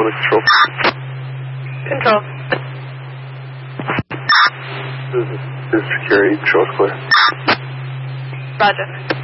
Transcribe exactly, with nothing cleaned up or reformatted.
Control to control. Control. This is, this is security. Control's clear. Roger.